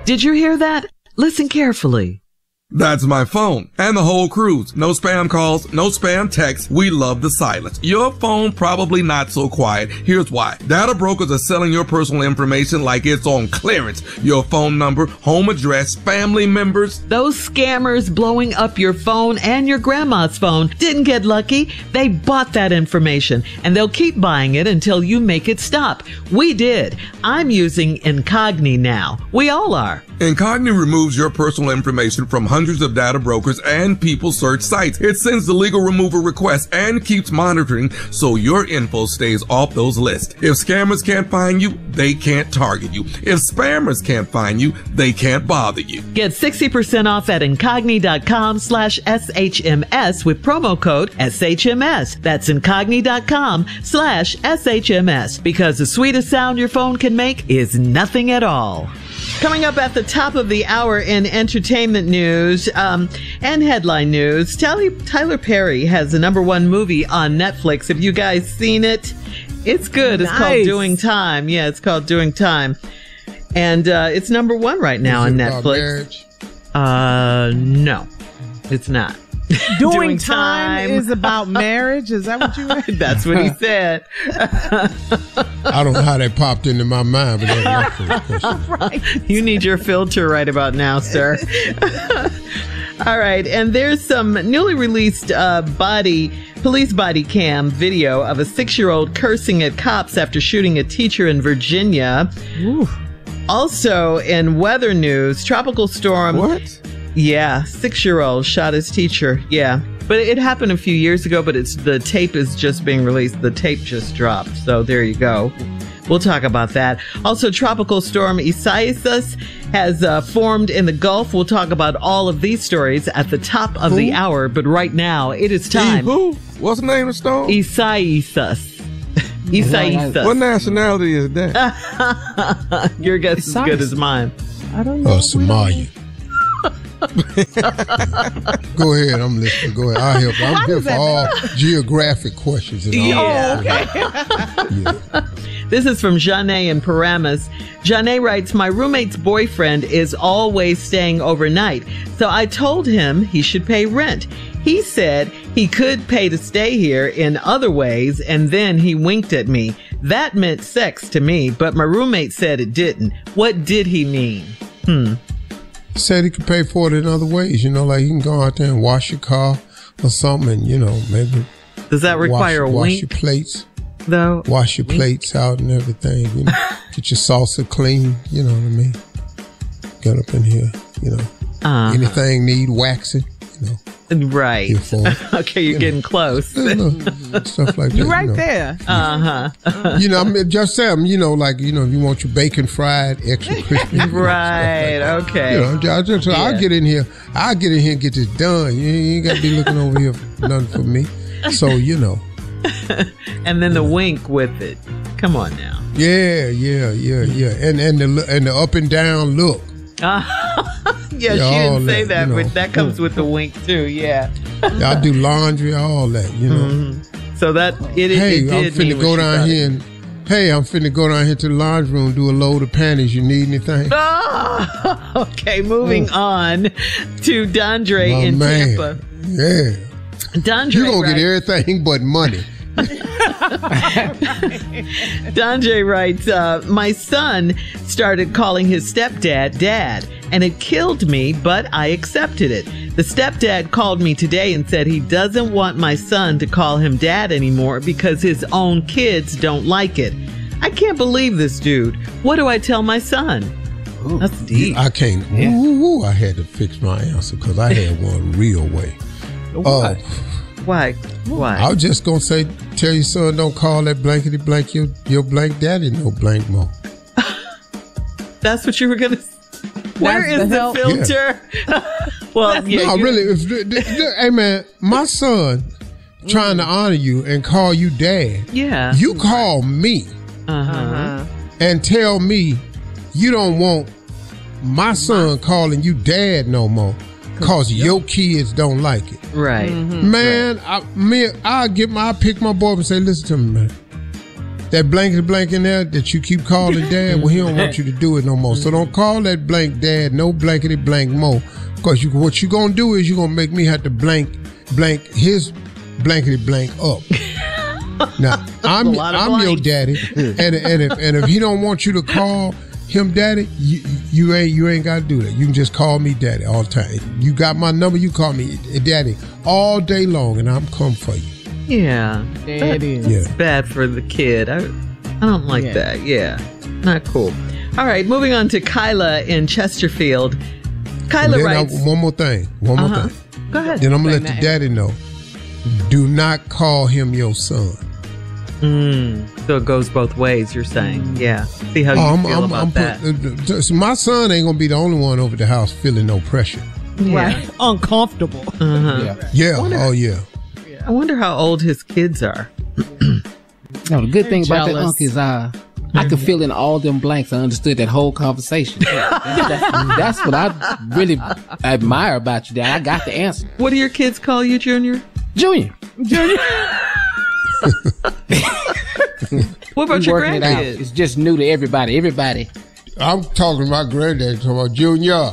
Did you hear that? Listen carefully. That's my phone and the whole cruise. No spam calls, no spam texts. We love the silence. Your phone probably not so quiet. Here's why. Data brokers are selling your personal information like it's on clearance. Your phone number, home address, family members. Those scammers blowing up your phone and your grandma's phone didn't get lucky. They bought that information and they'll keep buying it until you make it stop. We did. I'm using Incogni now. We all are. Incogni removes your personal information from hundreds of data brokers and people search sites. It sends the legal removal request and keeps monitoring so your info stays off those lists. If scammers can't find you, they can't target you. If spammers can't find you, they can't bother you. Get 60% off at incogni.com/SHMS with promo code SHMS. That's incogni.com/SHMS, because the sweetest sound your phone can make is nothing at all. Coming up at the top of the hour in entertainment news and headline news, Tyler Perry has the #1 movie on Netflix. Have you guys seen it? It's good. Nice. It's called Doing Time. Yeah, it's called Doing Time. And it's #1 right now on Netflix. No, it's not. Doing time is about marriage? Is that what you meant? That's what he said. I don't know how that popped into my mind, but that's my question. Right. You need your filter right about now, sir. All right. And there's some newly released police body cam video of a 6-year-old cursing at cops after shooting a teacher in Virginia. Ooh. Also in weather news, tropical storm. What? Yeah, 6-year-old shot his teacher. Yeah. But it happened a few years ago, but the tape is just being released. The tape just dropped. So there you go. We'll talk about that. Also, tropical storm Isaias has formed in the Gulf. We'll talk about all of these stories at the top of the hour. But right now, it is time. Who? What's the name of the storm? Isaias. Isaias. What nationality is that? Your guess is as good as mine. I don't know. Somalia. Go ahead, I'm listening. Go ahead. I'll help. I'm here for all geographic questions. And all okay. Yeah. This is from Janae in Paramus. Janae writes, my roommate's boyfriend is always staying overnight, so I told him he should pay rent. He said he could pay to stay here in other ways, and then he winked at me. That meant sex to me, but my roommate said it didn't. What did he mean? Said he could pay for it in other ways, like you can go out there and wash your car or something, and maybe. Does that require a wink? Wash your plates, though. Wash your plates out and everything. Get your salsa clean. You know what I mean? Get up in here. Anything need waxing. Right. Okay, you're getting close. Stuff like that. You're right there. Just Sam, if you want your bacon fried, extra crispy. Right. Like okay. I'll get in here. I'll get in here and get this done. You ain't got to be looking over here for nothing for me. So, And then the wink with it. Come on now. Yeah. And the up and down look. Yeah, she didn't say that, but that comes with the wink too. Yeah. I do laundry, all that, Mm-hmm. So that I'm finna go down here and I'm finna go down here to the laundry room, do a load of panties. You need anything? Oh, okay, moving on to Dondre in Tampa. Yeah. Dondre, you gonna get everything but money. Dondre writes, my son started calling his stepdad Dad, and it killed me, but I accepted it. The stepdad called me today and said he doesn't want my son to call him Dad anymore because his own kids don't like it. I can't believe this, dude. What do I tell my son? Ooh, that's deep. I can't. Yeah. I had to fix my answer because I had one real way. What? Why? I was just going to say, tell your son don't call that blankety blank your blank daddy no blank mo. That's what you were going to say? Where is the filter? Yeah. Well, really. Hey, man, my son trying to honor you and call you dad. Yeah. You call me and tell me you don't want my son calling you dad no more. Because your kids don't like it. Right. Man, I'll pick my boy up and say, listen to me, man. that blank in there that you keep calling dad, well, he don't want you to do it no more. So don't call that blank dad, no blankety blank more. Because what you gonna do is you gonna make me have to blank his blankety blank up. Now, I'm your daddy, and if he don't want you to call him daddy, you ain't got to do that. You can just call me daddy all the time. You got my number, you call me daddy all day long, and I'm come for you. Yeah, that's bad for the kid. I don't like that. Yeah, not cool. All right, moving on to Kyla in Chesterfield. Kyla writes... One more thing. Go ahead. Then I'm going to let the daddy know. Do not call him your son. So it goes both ways, you're saying. Yeah. See how you feel about that. My son ain't going to be the only one over the house feeling no pressure. Yeah. Right. Uncomfortable. Yeah. I wonder how old his kids are. No, the good thing about that uncle is I could fill in all them blanks. I understood that whole conversation. That's what I really admire about you, Dad. I got the answer. What do your kids call you, Junior? Junior. What about your grandkids? It's just new to everybody. I'm talking to my granddad, talking about Junior.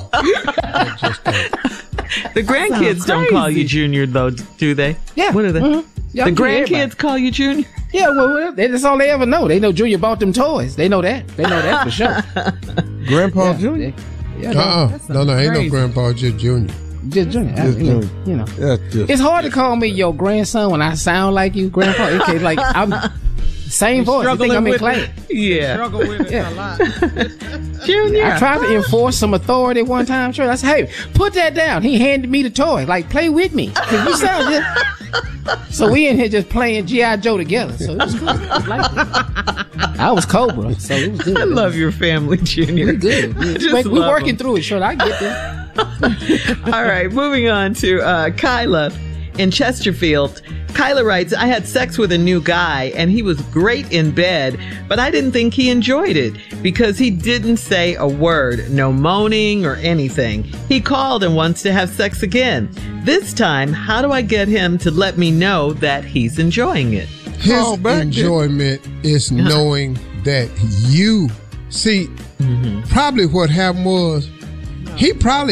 The grandkids don't call you Junior, though, do they? Yeah. What are they? The grandkids call you Junior? Yeah, well, that's all they ever know. They know Junior bought them toys. They know that. They know that for sure. Grandpa Junior? No, ain't no Grandpa, just Junior. Just Junior. You know. It's hard to call me your grandson when I sound like you, Grandpa. Okay, like I'm same voice. You think I'm in class? Yeah. Struggle with it a lot. Junior. I tried to enforce some authority one time. Sure, I said, "Hey, put that down." He handed me the toy. Like, play with me. Cause you sound just. So we in here just playing G.I. Joe together. So it was cool. I was Cobra, so it was good. I love your family, Junior. We good. We're working through it. Sure, I get there. All right, moving on to Kyla in Chesterfield. Kyla writes, I had sex with a new guy and he was great in bed, but I didn't think he enjoyed it because he didn't say a word, no moaning or anything. He called and wants to have sex again. This time, how do I get him to let me know that he's enjoying it? His enjoyment is knowing that you see, probably what happened was he probably